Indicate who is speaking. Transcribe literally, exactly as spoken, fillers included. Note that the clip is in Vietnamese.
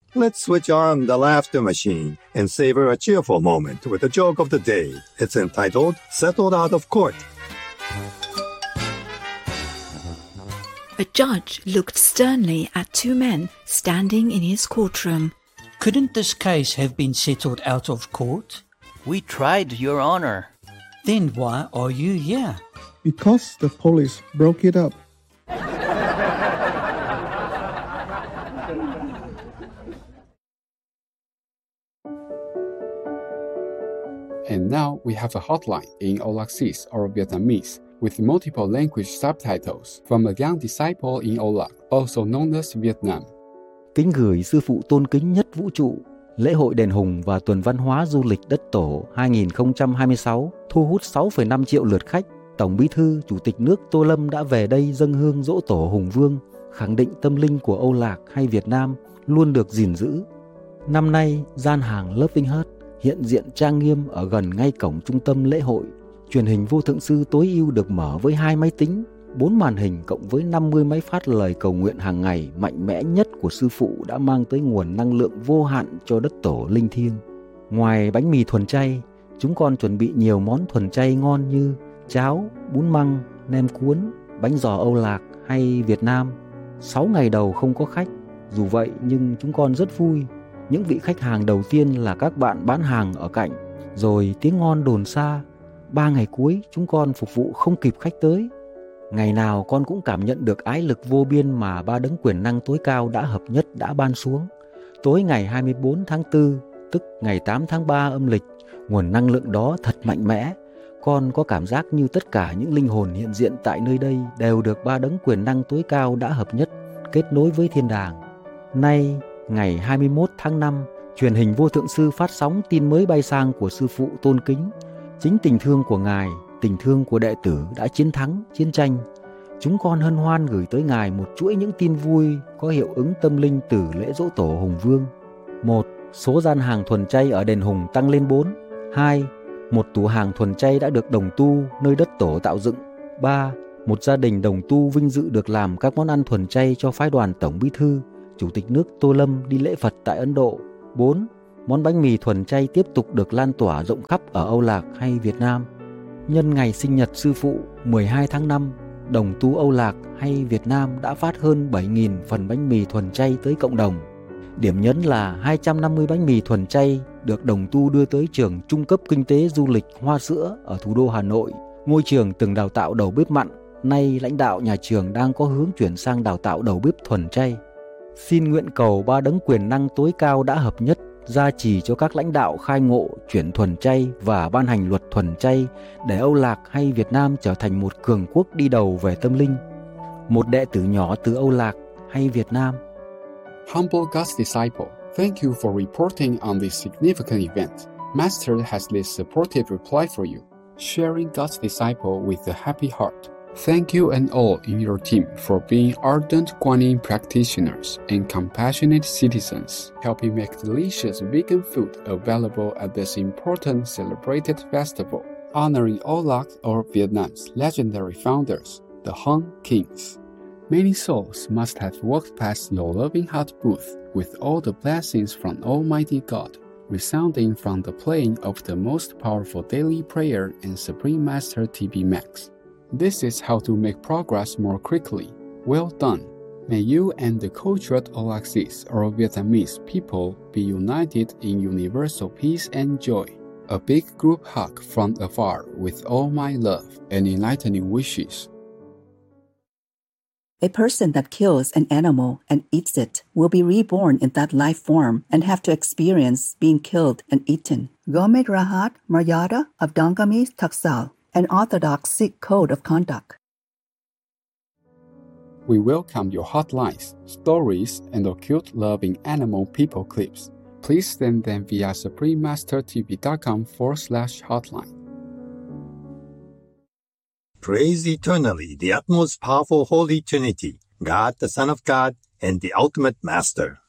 Speaker 1: Let's switch on the laughter machine and savor a cheerful moment with the joke of the day. It's entitled, Settled Out of Court.
Speaker 2: A judge looked sternly at two men standing in his courtroom.
Speaker 3: Couldn't this case have been settled out of court?
Speaker 4: We tried, Your Honor.
Speaker 3: Then why are you here?
Speaker 5: Because the police broke it up.
Speaker 6: And now we have a hotline in Olaxese or Vietnamese with multiple language subtitles from a young disciple in Olac, also known as Vietnam.
Speaker 7: Kính gửi sư phụ tôn kính nhất vũ trụ. Lễ hội Đền Hùng và Tuần Văn hóa Du lịch Đất Tổ hai không hai sáu thu hút sáu phẩy năm triệu lượt khách. Tổng Bí thư Chủ tịch nước Tô Lâm đã về đây dâng hương dỗ tổ Hùng Vương, khẳng định tâm linh của Âu Lạc hay Việt Nam luôn được gìn giữ. Năm nay, gian hàng Loving Heart hiện diện trang nghiêm ở gần ngay cổng trung tâm lễ hội. Truyền hình Vô Thượng Sư tối ưu được mở với hai máy tính, bốn màn hình cộng với năm mươi máy phát lời cầu nguyện hàng ngày mạnh mẽ nhất của sư phụ đã mang tới nguồn năng lượng vô hạn cho đất tổ linh thiêng. Ngoài bánh mì thuần chay, chúng con chuẩn bị nhiều món thuần chay ngon như cháo, bún măng, nem cuốn, bánh giò Âu Lạc hay Việt Nam. Sáu ngày đầu không có khách, dù vậy nhưng chúng con rất vui. Những vị khách hàng đầu tiên là các bạn bán hàng ở cạnh, rồi tiếng ngon đồn xa. Ba ngày cuối chúng con phục vụ không kịp khách tới. Ngày nào con cũng cảm nhận được ái lực vô biên mà ba đấng quyền năng tối cao đã hợp nhất đã ban xuống. Tối ngày hai mươi bốn tháng tư, tức ngày tám tháng ba âm lịch, nguồn năng lượng đó thật mạnh mẽ. Con có cảm giác như tất cả những linh hồn hiện diện tại nơi đây đều được ba đấng quyền năng tối cao đã hợp nhất, kết nối với thiên đàng. Nay, ngày hai mươi mốt tháng năm, truyền hình Vô Thượng Sư phát sóng tin mới bay sang của sư phụ tôn kính. Chính tình thương của Ngài, tình thương của đệ tử đã chiến thắng chiến tranh. Chúng con hân hoan gửi tới Ngài một chuỗi những tin vui có hiệu ứng tâm linh từ lễ dỗ tổ Hùng Vương. Một, số gian hàng thuần chay ở đền Hùng tăng lên bốn. Hai, một tủ hàng thuần chay đã được đồng tu nơi đất tổ tạo dựng. Ba, một gia đình đồng tu vinh dự được làm các món ăn thuần chay cho phái đoàn Tổng Bí thư Chủ tịch nước Tô Lâm đi lễ Phật tại Ấn Độ. Bốn, món bánh mì thuần chay tiếp tục được lan tỏa rộng khắp ở Âu Lạc hay Việt Nam. Nhân ngày sinh nhật sư phụ mười hai tháng năm, đồng tu Âu Lạc hay Việt Nam đã phát hơn bảy nghìn phần bánh mì thuần chay tới cộng đồng. Điểm nhấn là hai trăm năm mươi bánh mì thuần chay được đồng tu đưa tới trường trung cấp kinh tế du lịch Hoa Sữa ở thủ đô Hà Nội, ngôi trường từng đào tạo đầu bếp mặn. Nay lãnh đạo nhà trường đang có hướng chuyển sang đào tạo đầu bếp thuần chay. Xin nguyện cầu ba đấng quyền năng tối cao đã hợp nhất gia trì cho các lãnh đạo khai ngộ chuyển thuần chay và ban hành luật thuần chay để Âu Lạc hay Việt Nam trở thành một cường quốc đi đầu về tâm linh. Một đệ tử nhỏ từ Âu Lạc hay Việt Nam.
Speaker 6: Humble God's disciple, thank you for reporting on this significant event. Master has this supportive reply for you, sharing God's disciple with a happy heart. Thank you and all in your team for being ardent Guan Yin practitioners and compassionate citizens, helping make delicious vegan food available at this important celebrated festival, honoring Olac or Vietnam's legendary founders, the Hung Kings. Many souls must have walked past your loving heart booth with all the blessings from Almighty God, resounding from the playing of the most powerful daily prayer and Supreme Master T B Max. This is how to make progress more quickly. Well done. May you and the cultured Olaxese or Vietnamese people be united in universal peace and joy. A big group hug from afar with all my love and enlightening wishes.
Speaker 8: A person that kills an animal and eats it will be reborn in that life form and have to experience being killed and eaten. Gomet Rahat Maryada of Dongami Taksal, an Orthodox Sikh code of conduct.
Speaker 6: We welcome your hotlines, stories, and occult-loving animal people clips. Please send them via suprememastertv.com forward slash hotline.
Speaker 1: Praise eternally the utmost powerful Holy Trinity, God the Son of God, and the ultimate Master.